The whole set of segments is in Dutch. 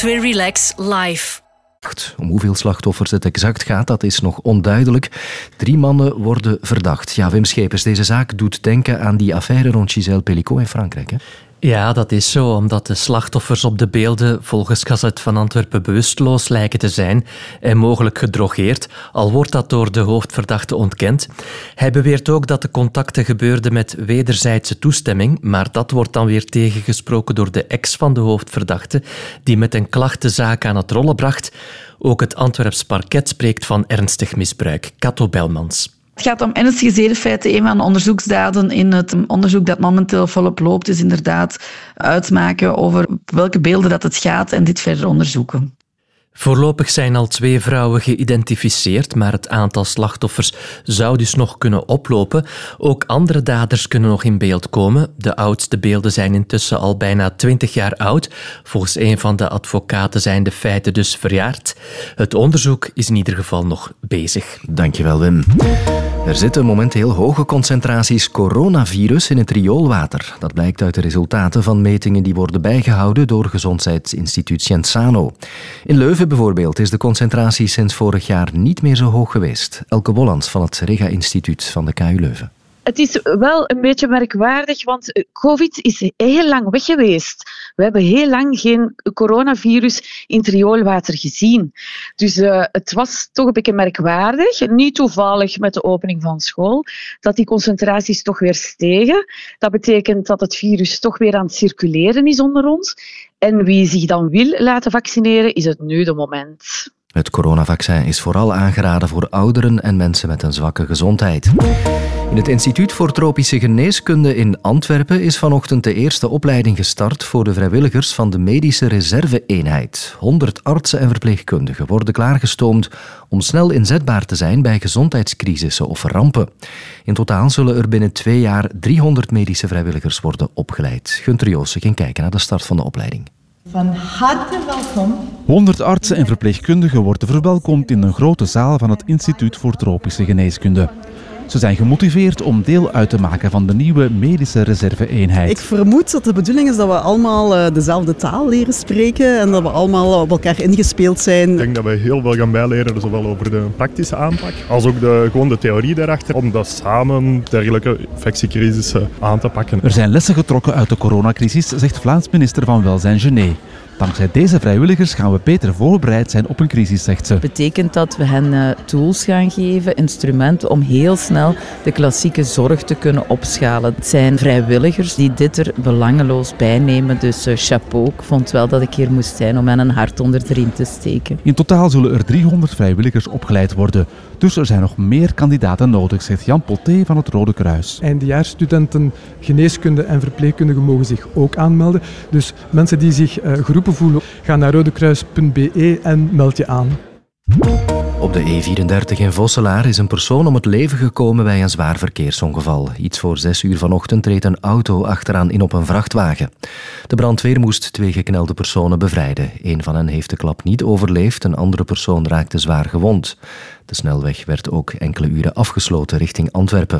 2 Relax live. Om hoeveel slachtoffers het exact gaat, dat is nog onduidelijk. 3 mannen worden verdacht. Ja, Wim Schepers, deze zaak doet denken aan die affaire rond Gisèle Pelicot in Frankrijk, hè? Ja, dat is zo, omdat de slachtoffers op de beelden volgens Gazet van Antwerpen bewusteloos lijken te zijn en mogelijk gedrogeerd, al wordt dat door de hoofdverdachte ontkend. Hij beweert ook dat de contacten gebeurden met wederzijdse toestemming, maar dat wordt dan weer tegengesproken door de ex van de hoofdverdachte, die met een klacht de zaak aan het rollen bracht. Ook het Antwerps parket spreekt van ernstig misbruik. Kato Belmans. Het gaat om ernstige zedenfeiten. Een van de onderzoeksdaden in het onderzoek dat momenteel volop loopt, is inderdaad uitmaken over welke beelden dat het gaat en dit verder onderzoeken. Voorlopig zijn al 2 vrouwen geïdentificeerd, maar het aantal slachtoffers zou dus nog kunnen oplopen. Ook andere daders kunnen nog in beeld komen. De oudste beelden zijn intussen al bijna 20 jaar oud. Volgens een van de advocaten zijn de feiten dus verjaard. Het onderzoek is in ieder geval nog bezig. Dankjewel, Wim. Er zitten momenteel hoge concentraties coronavirus in het rioolwater. Dat blijkt uit de resultaten van metingen die worden bijgehouden door Gezondheidsinstituut Cienzano. In Leuven bijvoorbeeld is de concentratie sinds vorig jaar niet meer zo hoog geweest. Elke Wollands van het Rega-instituut van de KU Leuven. Het is wel een beetje merkwaardig, want COVID is heel lang weg geweest. We hebben heel lang geen coronavirus in het rioolwater gezien. Dus het was toch een beetje merkwaardig, niet toevallig met de opening van school, dat die concentraties toch weer stegen. Dat betekent dat het virus toch weer aan het circuleren is onder ons. En wie zich dan wil laten vaccineren, is het nu de moment. Het coronavaccin is vooral aangeraden voor ouderen en mensen met een zwakke gezondheid. In het Instituut voor Tropische Geneeskunde in Antwerpen is vanochtend de eerste opleiding gestart voor de vrijwilligers van de Medische Reserve-eenheid. 100 artsen en verpleegkundigen worden klaargestoomd om snel inzetbaar te zijn bij gezondheidscrisissen of rampen. In totaal zullen er binnen 2 jaar 300 medische vrijwilligers worden opgeleid. Gunther Joossen ging kijken naar de start van de opleiding. Van harte welkom. 100 artsen en verpleegkundigen worden verwelkomd in een grote zaal van het Instituut voor Tropische Geneeskunde. Ze zijn gemotiveerd om deel uit te maken van de nieuwe medische reserve-eenheid. Ik vermoed dat de bedoeling is dat we allemaal dezelfde taal leren spreken en dat we allemaal op elkaar ingespeeld zijn. Ik denk dat we heel veel gaan bijleren, zowel over de praktische aanpak als ook gewoon de theorie daarachter, om dat samen dergelijke infectiecrisissen aan te pakken. Er zijn lessen getrokken uit de coronacrisis, zegt Vlaams minister van Welzijn Genet. Dankzij deze vrijwilligers gaan we beter voorbereid zijn op een crisis, zegt ze. Dat betekent dat we hen tools gaan geven, instrumenten om heel snel de klassieke zorg te kunnen opschalen. Het zijn vrijwilligers die dit er belangeloos bij nemen, dus chapeau. Ik vond wel dat ik hier moest zijn om hen een hart onder de riem te steken. In totaal zullen er 300 vrijwilligers opgeleid worden. Dus er zijn nog meer kandidaten nodig, zegt Jan Poté van het Rode Kruis. Eindejaarsstudenten, geneeskunde en verpleegkundigen mogen zich ook aanmelden. Dus mensen die zich geroepen voelen, ga naar rodekruis.be en meld je aan. Op de E34 in Vosselaar is een persoon om het leven gekomen bij een zwaar verkeersongeval. Iets voor 6 uur vanochtend reed een auto achteraan in op een vrachtwagen. De brandweer moest 2 geknelde personen bevrijden. Een van hen heeft de klap niet overleefd, een andere persoon raakte zwaar gewond. De snelweg werd ook enkele uren afgesloten richting Antwerpen.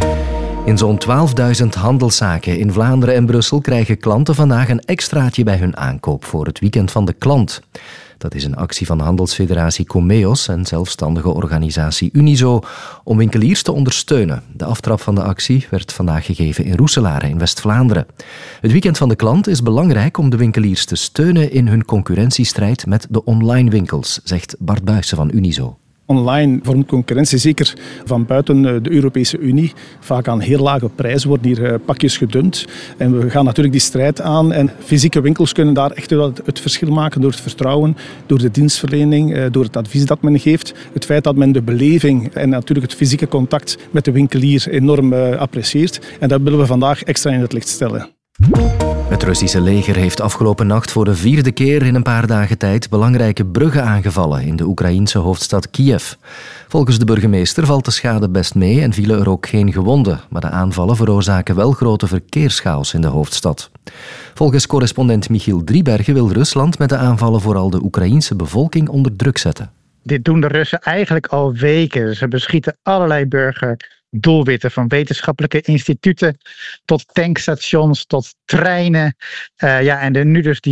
In zo'n 12.000 handelszaken in Vlaanderen en Brussel krijgen klanten vandaag een extraatje bij hun aankoop voor het weekend van de klant. Dat is een actie van handelsfederatie Comeos en zelfstandige organisatie Unizo om winkeliers te ondersteunen. De aftrap van de actie werd vandaag gegeven in Roeselare in West-Vlaanderen. Het weekend van de klant is belangrijk om de winkeliers te steunen in hun concurrentiestrijd met de online winkels, zegt Bart Buijsen van Unizo. Online vormt concurrentie, zeker van buiten de Europese Unie, vaak aan heel lage prijzen worden hier pakjes gedumpt. En we gaan natuurlijk die strijd aan. En fysieke winkels kunnen daar echt wel het verschil maken door het vertrouwen, door de dienstverlening, door het advies dat men geeft. Het feit dat men de beleving en natuurlijk het fysieke contact met de winkelier enorm apprecieert. En dat willen we vandaag extra in het licht stellen. Het Russische leger heeft afgelopen nacht voor de 4e keer in een paar dagen tijd belangrijke bruggen aangevallen in de Oekraïense hoofdstad Kiev. Volgens de burgemeester valt de schade best mee en vielen er ook geen gewonden, maar de aanvallen veroorzaken wel grote verkeerschaos in de hoofdstad. Volgens correspondent Michiel Driebergen wil Rusland met de aanvallen vooral de Oekraïense bevolking onder druk zetten. Dit doen de Russen eigenlijk al weken. Ze beschieten allerlei burgerdoelwitten, van wetenschappelijke instituten tot tankstations, tot treinen. En nu dus die